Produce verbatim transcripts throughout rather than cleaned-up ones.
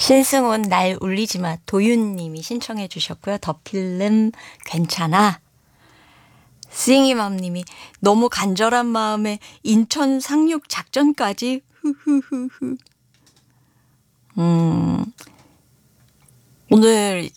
신승훈 날 울리지 마 도윤님이 신청해 주셨고요. 더 필름 괜찮아. 싱이맘님이 너무 간절한 마음에 인천 상륙 작전까지 흐흐흐흐. 음 오늘은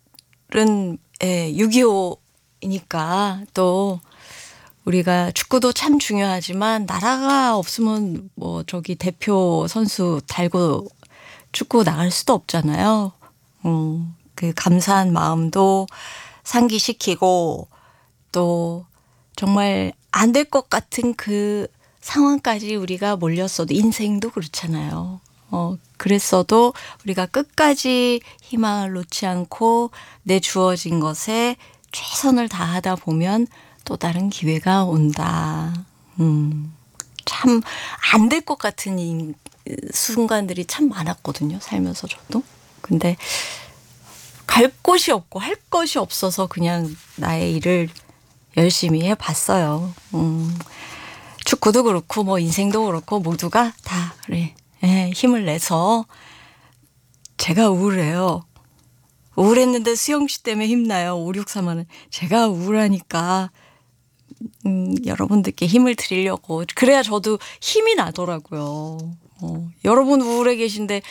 예, 육이오이니까 또 우리가 축구도 참 중요하지만 나라가 없으면 뭐 저기 대표 선수 달고 축구 나갈 수도 없잖아요. 음, 그 감사한 마음도 상기시키고 또 정말 안 될 것 같은 그 상황까지 우리가 몰렸어도 인생도 그렇잖아요. 어, 그랬어도 우리가 끝까지 희망을 놓지 않고 내 주어진 것에 최선을 다하다 보면 또 다른 기회가 온다. 음, 참 안 될 것 같은 이 순간들이 참 많았거든요. 살면서 저도. 근데 갈 곳이 없고 할 것이 없어서 그냥 나의 일을 열심히 해봤어요. 음, 축구도 그렇고 뭐 인생도 그렇고 모두가 다 그래 예, 힘을 내서 제가 우울해요. 우울했는데 수영 씨 때문에 힘나요. 오육삼만은 제가 우울하니까 음, 여러분들께 힘을 드리려고 그래야 저도 힘이 나더라고요. 어, 여러분 우울해 계신데